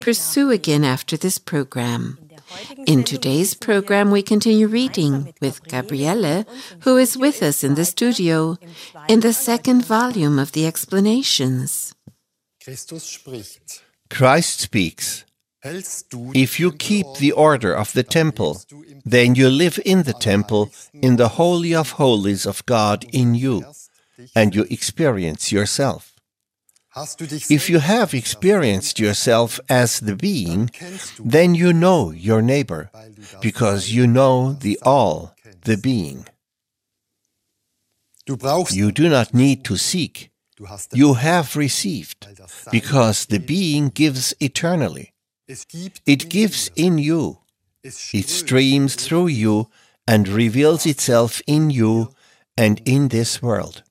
pursue again after this program. In today's program, we continue reading with Gabriele, who is with us in the studio, in the second volume of the explanations. Christ speaks. If you keep the order of the temple, then you live in the temple, in the Holy of Holies of God in you, and you experience yourself. If you have experienced yourself as the being, then you know your neighbor, because you know the all, the being. You do not need to seek. You have received, because the being gives eternally. It gives in you. It streams through you and reveals itself in you and in this world.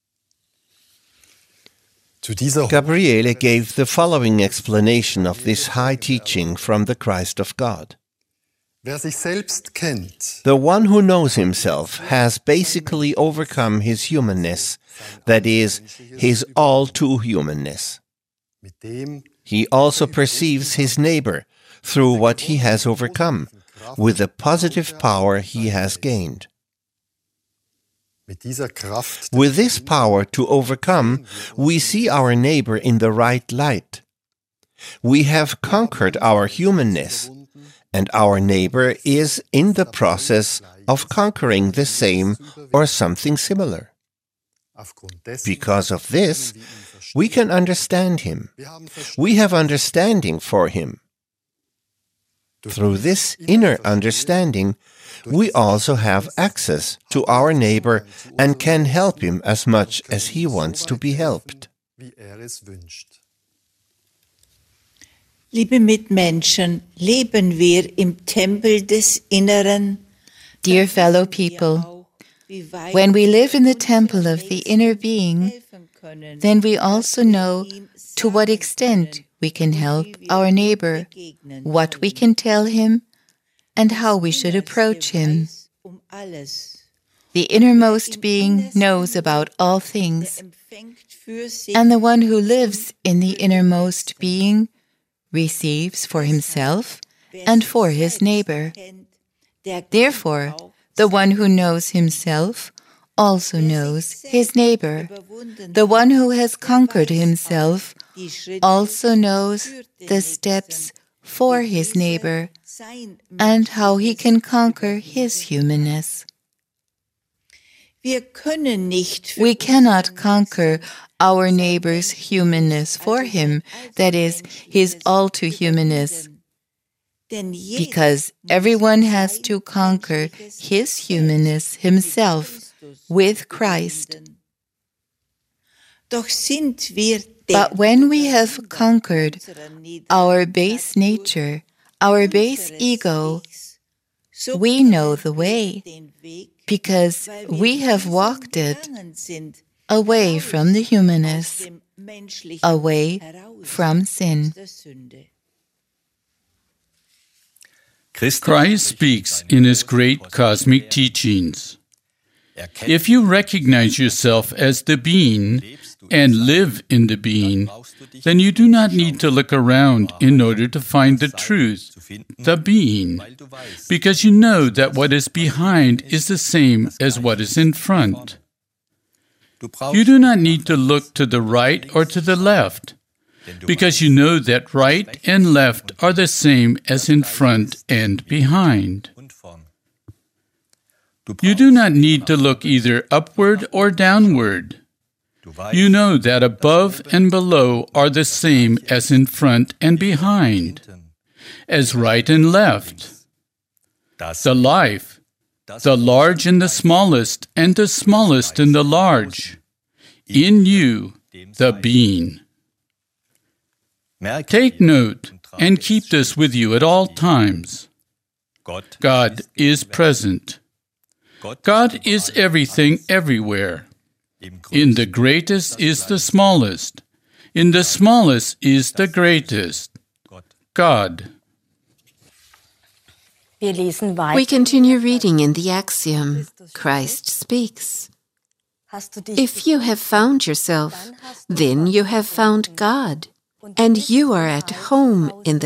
Gabriele gave the following explanation of this high teaching from the Christ of God. The one who knows himself has basically overcome his humanness, that is, his all-too-humanness. He also perceives his neighbor through what he has overcome, with the positive power he has gained. With this power to overcome, we see our neighbor in the right light. We have conquered our humanness, and our neighbor is in the process of conquering the same or something similar. Because of this, we can understand him. We have understanding for him. Through this inner understanding, we also have access to our neighbor and can help him as much as he wants to be helped. Liebe Mitmenschen, leben wir im Tempel des Inneren? Dear fellow people, when we live in the temple of the inner being, then we also know to what extent we can help our neighbor, what we can tell him, and how we should approach him. The innermost being knows about all things, and the one who lives in the innermost being receives for himself and for his neighbor. Therefore, the one who knows himself also knows his neighbor. The one who has conquered himself also knows the steps for his neighbor and how he can conquer his humanness. We cannot conquer our neighbor's humanness for him, that is, his all-too-humanness, because everyone has to conquer his humanness himself with Christ. But when we have conquered our base nature, our base ego, we know the way, because we have walked it away from the humanness, away from sin. Christ speaks in his great cosmic teachings. If you recognize yourself as the being and live in the being, then you do not need to look around in order to find the truth, the being, because you know that what is behind is the same as what is in front. You do not need to look to the right or to the left, because you know that right and left are the same as in front and behind. You do not need to look either upward or downward. You know that above and below are the same as in front and behind, as right and left. The life, the large in the smallest, and the smallest in the large. In you, the being. Take note and keep this with you at all times. God is present. God is everything everywhere. In the greatest is the smallest. In the smallest is the greatest. God. We continue reading in the axiom, Christ speaks. If you have found yourself, then you have found God, and you are at home in the